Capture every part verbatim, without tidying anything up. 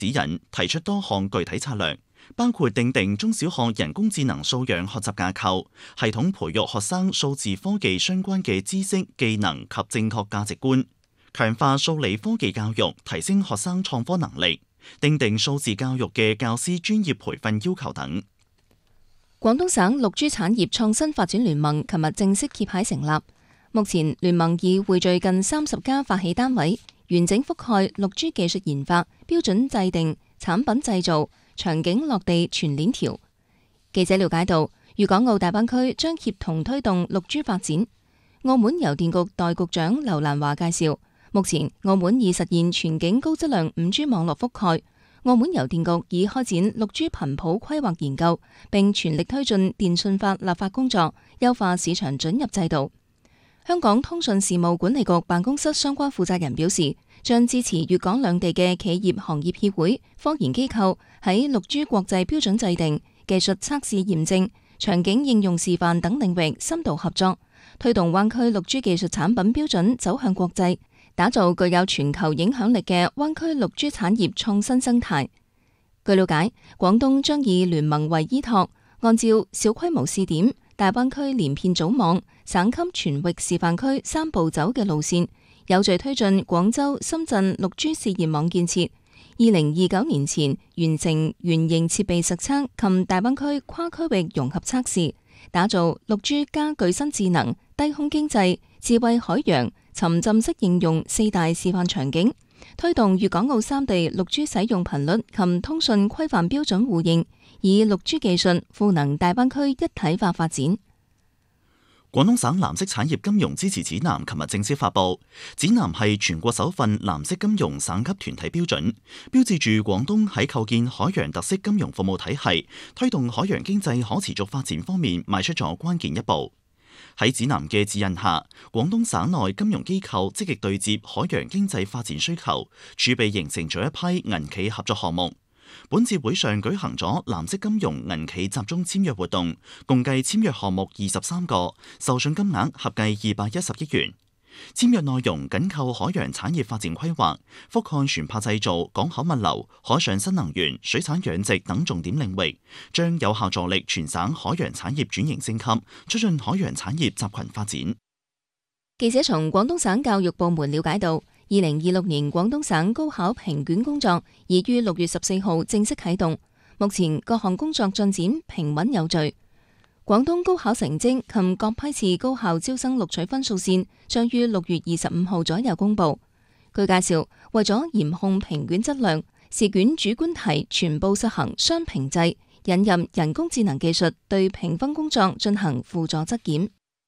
指引提出多項具體策略，包括訂定中小學人工智能素養學習架構，系統培育學生數字科技相關嘅知識、技能及正確價值觀，強化數理科技教育，提升學生創科能力，訂定數字教育嘅教師專業培訓要求等。 廣東省綠珠產業創新發展聯盟琴日正式揭牌成立，目前聯盟已匯聚近三十家發起單位，完整覆蓋綠珠技術研發、標準制定、產品製造、場景落地全鏈條。記者了解到，粵港澳大灣區將協同推動綠珠發展。澳門郵電局代局長劉蘭華介紹，目前澳門已實現全境高質量五 G 網絡覆蓋。澳門郵電局已開展綠珠頻譜規劃研究，並全力推進電訊法立法工作，優化市場准入制度。香港通訊事務管理局辦公室相關負責人表示，將支持粵港兩地嘅企業行業協會、科研機構喺綠珠國際標準制定、技術測試驗證、場景應用示範等領域深度合作，推動灣區綠珠技術產品標準走向國際，打造具有全球影響力嘅灣區綠珠產業創新生態。據了解，廣東將以聯盟為依託，按照小規模試點、大灣區連片組網、省級全域示範區三步走嘅路線，有序推進廣州、深圳綠珠試驗網建設。二零二九年前完成原型設備實測及大灣區跨區域融合測試，打造綠珠加具身智能、低空經濟、智慧海洋、沉浸式應用四大示範場景，推動粵港澳三地綠珠使用頻率及通訊規範標準互認，以綠珠技術賦能大灣區一體化發展。 廣東省藍色產業金融支持指南琴日正式發布，指南係全國首份藍色金融省級團體標準，標誌住廣東喺構建海洋特色金融服務體系、推動海洋經濟可持續發展方面邁出咗關鍵一步。喺指南嘅指引下，廣東省內金融機構積極對接海洋經濟發展需求，儲備形成咗一批銀企合作項目。本次會上舉行咗藍色金融銀企集中簽約活動，共計簽約項目二十三個，授信金額合計二百一十億元。簽約內容緊扣海洋產業發展規劃，覆蓋船舶製造、港口物流、海上新能源、水產養殖等重點領域，將有效助力全省海洋產業轉型升級，促進海洋產業集群發展。 記者從廣東省教育部門了解到，二零二六年廣東省高考評卷工作已於六月十四號正式啟動，目前各項工作進展平穩有序。廣東高考成績及各批次高校招生錄取分數線將於六月二十五號左右公佈。據介紹，為咗嚴控評卷質量，試卷主觀題全部實行雙評制，引入人工智能技術對評分工作進行輔助質檢。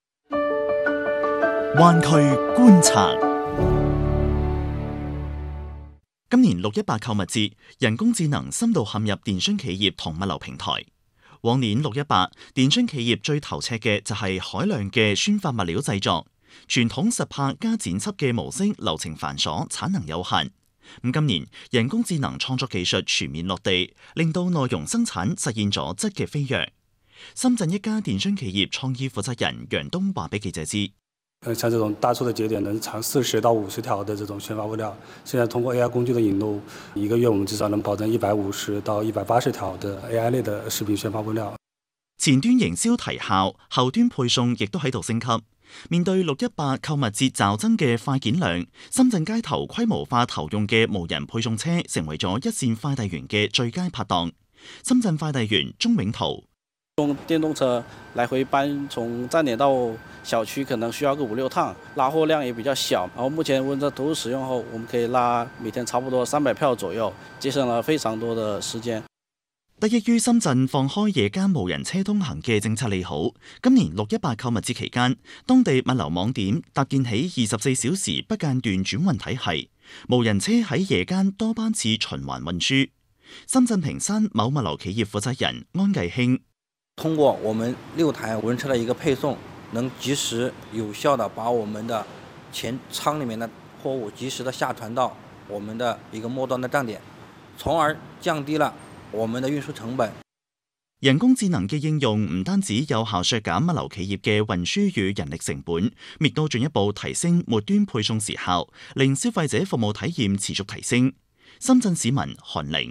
灣區觀察。今年六一八購物節，人工智能深度陷入電商企業同物流平台。往年六一八，電商企業最頭赤嘅就係海量嘅宣發物料製作，傳統實拍加剪輯嘅模式流程繁瑣，產能有限。咁今年人工智能創作技術全面落地，令到內容生產實現咗質嘅飛躍。深圳一家電商企業創意負責人楊東話俾記者知。 呃，像這種大促的節點能長四十到五十條的這種宣發物料，現在通過 A I 工具的引入，一個月我們至少能保證一百五十到一百八十條的 A I 類的視頻宣發物料。 前端營銷提效，後端配送亦都喺度升級。面對六一八購物節驟增嘅快件量，深圳街頭規模化投用嘅無人配送車成為咗一線快遞員嘅最佳拍檔。深圳快遞員鍾永圖。 用電動車來回搬，從站點到小區可能需要個五六趟，拉貨量也比較小。然後目前我們投入使用後，我們可以拉每天差不多三百票左右，節省了非常多的時間。 得益於深圳放開夜間無人車通行嘅政策利好，今年六一八購物節期間，當地物流網點搭建起二十四小時不間斷轉運體系，無人車喺夜間多班次循環運輸。深圳坪山某物流企業負責人安毅興。 通過我們六台無人車的一個配送，能及時有效地把我們的前倉裏面的貨物及時地下傳到我們的一個末端的站點，從而降低了我們的運輸成本。 人工智能嘅應用唔單止有效削減物流企業嘅運輸與人力成本，亦都進一步提升末端配送時效，令消費者服務體驗持續提升。深圳市民韓玲。